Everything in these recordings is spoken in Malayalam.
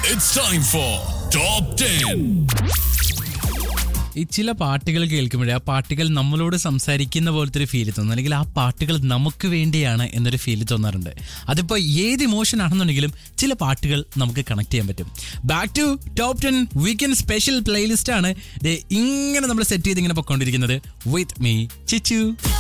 It's time for Top 10. ഈ ചില പാട്ടുകൾ കേൾക്കുമ്പോഴേ ആ പാട്ടുകൾ നമ്മളോട് സംസാരിക്കുന്ന പോലത്തെ ഒരു ഫീൽ തോന്നും, അല്ലെങ്കിൽ ആ പാട്ടുകൾ നമുക്ക് വേണ്ടിയാണ് എന്നൊരു ഫീൽ തോന്നാറുണ്ട്. അതിപ്പോൾ ഏത് ഇമോഷൻ ആണെന്നുണ്ടെങ്കിലും ചില പാട്ടുകൾ നമുക്ക് കണക്ട് ചെയ്യാൻ പറ്റും. Back to top 10 weekend special playlist ആണ് ഇങ്ങനെ നമ്മൾ സെറ്റ് ചെയ്ത് ഇങ്ങനെ പൊയ്ക്കൊണ്ടിരിക്കുന്നത് വിത്ത് മീ ചിച്ചു.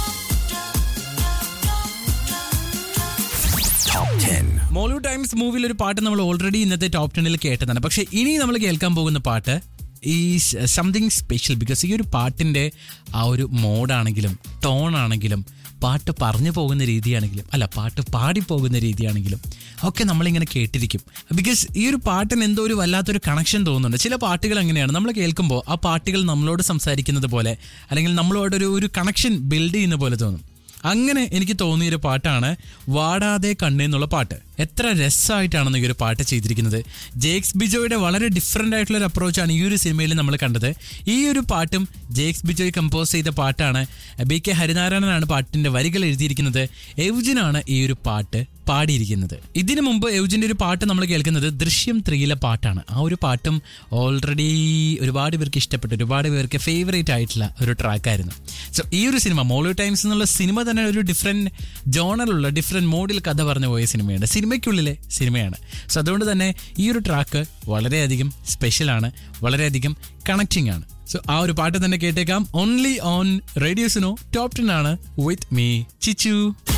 മോളു ടൈംസ് മൂവിയിൽ ഒരു പാട്ട് നമ്മൾ ഓൾറെഡി ഇന്നത്തെ ടോപ്പ് 10 കേട്ടതാണ്. പക്ഷെ ഇനി നമ്മൾ കേൾക്കാൻ പോകുന്ന പാട്ട് ഈ സംതിങ് സ്പെഷ്യൽ. ബിക്കോസ് ഈ ഒരു പാട്ടിൻ്റെ ആ ഒരു മോഡാണെങ്കിലും ടോണാണെങ്കിലും പാട്ട് പറഞ്ഞു പോകുന്ന രീതിയാണെങ്കിലും പാട്ട് പാടിപ്പോകുന്ന രീതിയാണെങ്കിലും ഒക്കെ നമ്മളിങ്ങനെ കേട്ടിരിക്കും. ബിക്കോസ് ഈ ഒരു പാട്ടിന് എന്തോ ഒരു വല്ലാത്തൊരു കണക്ഷൻ തോന്നുന്നുണ്ട്. ചില പാട്ടുകൾ അങ്ങനെയാണ്, നമ്മൾ കേൾക്കുമ്പോൾ ആ പാട്ടുകൾ നമ്മളോട് സംസാരിക്കുന്നത് പോലെ അല്ലെങ്കിൽ നമ്മളോടൊരു കണക്ഷൻ ബിൽഡ് ചെയ്യുന്ന പോലെ തോന്നും. അങ്ങനെ എനിക്ക് തോന്നിയൊരു പാട്ടാണ് വാടാതെ കണ്ണേ എന്നുള്ള പാട്ട്. എത്ര രസമായിട്ടാണെന്ന് ഈ ഒരു പാട്ട് ചെയ്തിരിക്കുന്നത്. ജേക്സ് ബിജോയുടെ വളരെ ഡിഫറെൻ്റ് ആയിട്ടുള്ളൊരു അപ്രോച്ചാണ് ഈ ഒരു സിനിമയിൽ നമ്മൾ കണ്ടത്. ഈ ഒരു പാട്ടും ജേക്സ് ബിജോയ് കമ്പോസ് ചെയ്ത പാട്ടാണ്. BK ഹരിനാരായണനാണ് പാട്ടിൻ്റെ വരികൾ എഴുതിയിരിക്കുന്നത്. എവ്ജിനാണ് ഈ ഒരു പാട്ട് പാടിയിരിക്കുന്നത്. ഇതിനു മുമ്പ് എവ്ജിൻ്റെ ഒരു പാട്ട് നമ്മൾ കേൾക്കുന്നത് ദൃശ്യം 3 പാട്ടാണ്. ആ ഒരു പാട്ടും ഓൾറെഡി ഒരുപാട് പേർക്ക് ഇഷ്ടപ്പെട്ടു, ഒരുപാട് പേർക്ക് ഫേവറേറ്റ് ആയിട്ടുള്ള ഒരു ട്രാക്കായിരുന്നു. സോ ഈ ഒരു സിനിമ മോളു ടൈംസ് എന്നുള്ള സിനിമ തന്നെ ഒരു ഡിഫറെൻറ്റ് ജോണറിലുള്ള ഡിഫറെൻറ്റ് മോഡിൽ കഥ പറഞ്ഞു പോയ സിനിമയാണ്, സിനിമയ്ക്കുള്ളിലെ സിനിമയാണ്. സോ അതുകൊണ്ട് തന്നെ ഈ ഒരു ട്രാക്ക് വളരെയധികം സ്പെഷ്യലാണ്, വളരെയധികം കണക്റ്റിംഗ് ആണ്. സോ ആ ഒരു പാട്ട് തന്നെ കേട്ടേക്കാം. Only on radio Suno top 10 ആണ് വിത്ത് മീ ചിച്ചു.